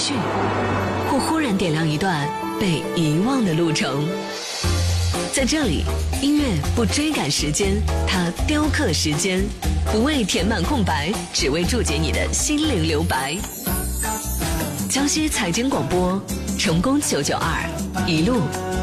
绪，或忽然点亮一段被遗忘的路程。在这里，音乐不追赶时间，它雕刻时间，不为填满空白，只为注解你的心灵留白。江西财经广播，成功992，一路